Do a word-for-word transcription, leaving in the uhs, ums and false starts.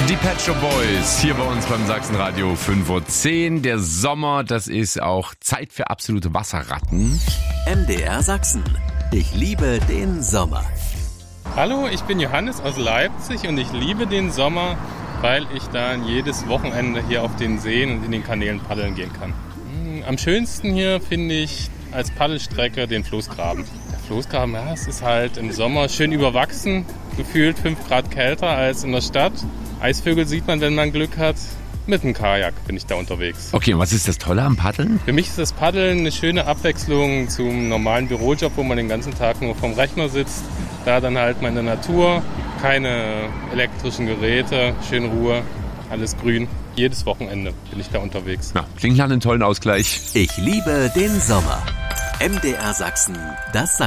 Die Pet Shop Boys hier bei uns beim Sachsenradio fünf Uhr zehn. Der Sommer, das ist auch Zeit für absolute Wasserratten. M D R Sachsen. Ich liebe den Sommer. Hallo, ich bin Johannes aus Leipzig und ich liebe den Sommer, weil ich dann jedes Wochenende hier auf den Seen und in den Kanälen paddeln gehen kann. Am schönsten hier finde ich als Paddelstrecke den Floßgraben. Der Floßgraben, ja, es ist halt im Sommer schön überwachsen, gefühlt fünf Grad kälter als in der Stadt. Eisvögel sieht man, wenn man Glück hat. Mit dem Kajak bin ich da unterwegs. Okay, und was ist das Tolle am Paddeln? Für mich ist das Paddeln eine schöne Abwechslung zum normalen Bürojob, wo man den ganzen Tag nur vom Rechner sitzt. Da dann halt mal in der Natur, keine elektrischen Geräte, schön Ruhe, alles grün. Jedes Wochenende bin ich da unterwegs. Ja, klingt nach einem tollen Ausgleich. Ich liebe den Sommer. M D R Sachsen, das